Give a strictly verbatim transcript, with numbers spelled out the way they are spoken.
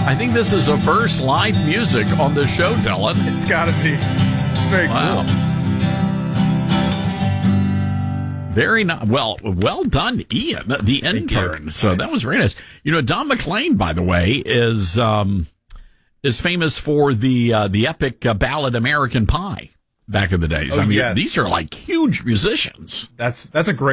I think this is the first live music on the show, Dylan. It's got to be. Very Wow. cool. Very nice. Well, well done, Ian, the intern. So that was very nice. You know, Don McLean, by the way, is um, is famous for the uh, the epic uh, ballad "American Pie" back in the days. Oh, I mean, yes. these are like huge musicians. That's that's a great.